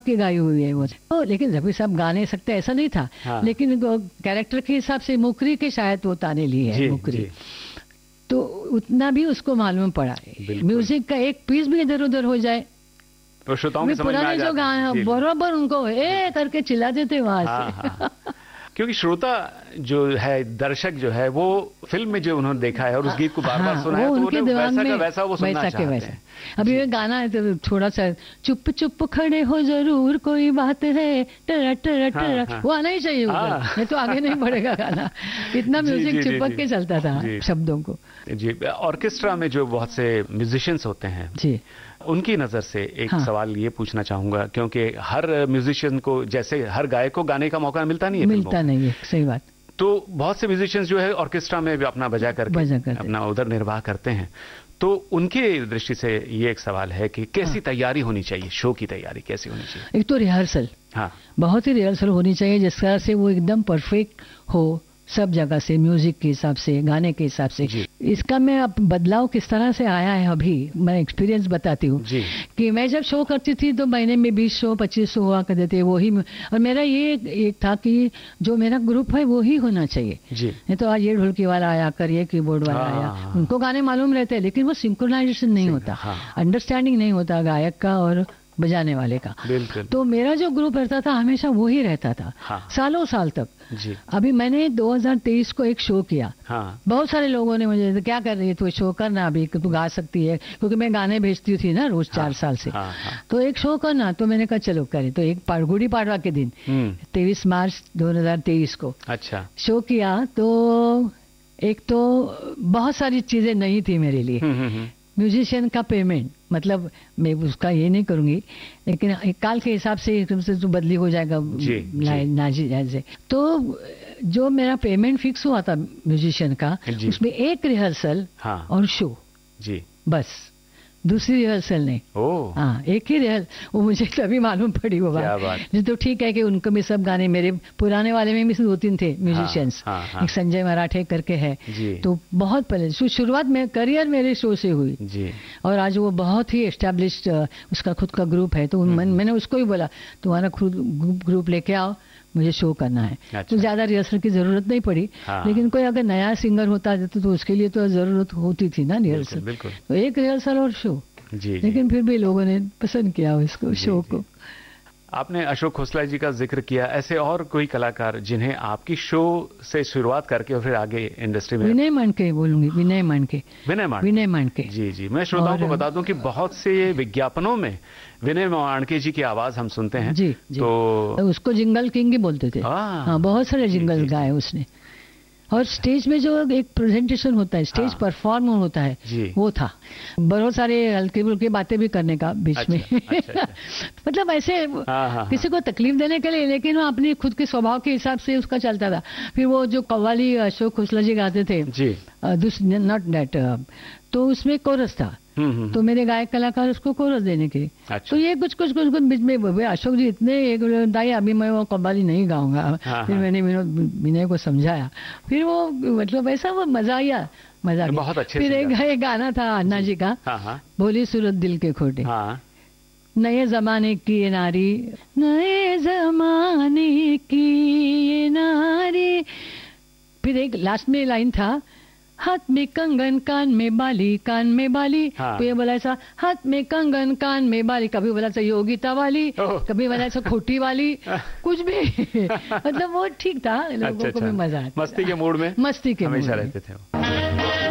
की गाई हुई है वो तो, लेकिन रफी साहब गा नहीं सकते ऐसा नहीं था। हाँ। लेकिन कैरेक्टर के हिसाब से मुकरी के शायद वो ताने लिए है मुकरी, तो उतना भी उसको मालूम पड़ा है। म्यूजिक का एक पीस भी इधर उधर हो जाए तो श्रोताओं की समझ में आ पुराने जो गाना बराबर उनको ए करके चिल्ला देते वहां से। क्योंकि श्रोता जो है, दर्शक जो है, वो फिल्म में जो उन्होंने देखा है और उस गीत को बार बार सुना है, तो उनके दिमाग में वैसा वो सुनना चाहते हैं। अभी ये गाना है तो थोड़ा सा चुप चुप खड़े हो जरूर कोई बात है टरा टरा टरा, वो आना ही चाहिए उधर, नहीं तो आगे नहीं बढ़ेगा गाना। इतना म्यूजिक चिपक के चलता था शब्दों को। जी, ऑर्केस्ट्रा में जो बहुत से म्यूजिशियंस होते हैं जी, उनकी नजर से एक सवाल ये पूछना चाहूंगा, क्योंकि हर म्यूजिशियन को, जैसे हर गायक को गाने का मौका मिलता नहीं है, सही बात। तो बहुत से म्यूजिशियंस जो है ऑर्केस्ट्रा में भी अपना बजा करके अपना उधर निर्वाह करते हैं, तो उनके दृष्टि से ये एक सवाल है कि कैसी तैयारी होनी चाहिए, शो की तैयारी कैसी होनी चाहिए? एक तो रिहर्सल, बहुत ही रिहर्सल होनी चाहिए जिस तरह से वो एकदम परफेक्ट हो सब जगह से, म्यूजिक के हिसाब से, गाने के हिसाब से। इसका मैं अब बदलाव किस तरह से आया है, अभी मैं एक्सपीरियंस बताती हूँ कि मैं जब शो करती थी तो महीने में 20 शो 25 शो हुआ करते थे वही, और मेरा ये एक था कि जो मेरा ग्रुप है वो ही होना चाहिए। नहीं तो आज ये ढोलकी वाला आया कर, ये कीबोर्ड वाला आया, उनको गाने मालूम रहते हैं लेकिन वो सिंक्रोनाइजेशन नहीं होता, अंडरस्टैंडिंग नहीं होता गायक का और बजाने वाले का। तो मेरा जो ग्रुप रहता था हमेशा वो ही रहता था, सालों साल तक। अभी मैंने 2023 को एक शो किया, बहुत सारे लोगों ने मुझे तो क्या कर रही है तू, शो करना अभी, तू गा सकती है, क्योंकि मैं गाने भेजती थी ना रोज 4 साल से। तो एक शो करना, तो मैंने कहा चलो करें। तो एक गुड़ी पाड़वा के दिन 23 मार्च 2023 को शो किया। तो एक तो बहुत सारी चीजें नहीं थी मेरे लिए। म्यूजिशियन का पेमेंट, मतलब मैं उसका ये नहीं करूंगी, लेकिन काल के हिसाब से एकदम से तो बदली हो जाएगा नाजी। तो जो मेरा पेमेंट फिक्स हुआ था म्यूजिशियन का, उसमें एक रिहर्सल और शो बस, दूसरी रिहर्सल नहीं। हाँ, एक ही रिहर्सल। वो मुझे तभी मालूम पड़ी वो बात। तो ठीक है कि उनको भी सब गाने, मेरे पुराने वाले में भी 2-3 थे म्यूजिशियंस। एक संजय मराठे करके है, तो बहुत पहले शुरुआत में करियर मेरे शो से हुई, और आज वो बहुत ही एस्टेब्लिश्ड उसका खुद का ग्रुप है। तो मैंने उसको ही बोला तुम्हारा खुद ग्रुप लेके आओ, मुझे शो करना है। तो ज्यादा रिहर्सल की जरूरत नहीं पड़ी, लेकिन कोई अगर नया सिंगर होता तो उसके लिए तो जरूरत होती थी ना रिहर्सल। तो एक रिहर्सल और शो, लेकिन फिर भी लोगों ने पसंद किया उसको, शो को। आपने अशोक खोसला जी का जिक्र किया, ऐसे और कोई कलाकार जिन्हें आपकी शो से शुरुआत करके और फिर आगे इंडस्ट्री में? विनय मांडके बोलूंगी, विनय मांडके। जी, मैं श्रोताओं को बता दूं कि बहुत से विज्ञापनों में विनय मांडके जी की आवाज हम सुनते हैं। जी। तो उसको जिंगल किंग ही बोलते थे। हाँ, बहुत सारे जिंगल गाए उसने। और स्टेज में जो एक प्रेजेंटेशन होता है, स्टेज परफॉर्म होता है, वो था। बहुत सारे हल्की फुल्की बातें भी करने का बीच में। मतलब ऐसे किसी को तकलीफ देने के लिए, लेकिन वो अपनी खुद के स्वभाव के हिसाब से उसका चलता था। फिर वो जो कव्वाली अशोक खोसला जी गाते थे, नॉट दैट, तो उसमें कोरस था। तो मेरे गायक कलाकार उसको कोरस देने के। तो ये कुछ बीच में अशोक जी इतने दाई, अभी मैं वो कव्वाली नहीं गाऊंगा। फिर मैंने विनय को समझाया, फिर वो मतलब ऐसा वो मजा आया। बहुत अच्छे। फिर एक गाना था अन्ना जी का, भोली सूरत दिल के खोटे, नए जमाने की ये नारी, नए जमाने की ये नारी। फिर एक लास्ट में लाइन था, हाथ में कंगन कान में बाली, कान में बाली। तो ये बोला ऐसा, हाथ में कंगन कान में बाली, कभी बोला ऐसा योगिता वाली, कभी बोला ऐसा खोटी वाली, कुछ भी। मतलब वो ठीक था, लोगों को भी मजा आता। मस्ती के मूड में, मस्ती के हमेशा रहते थे।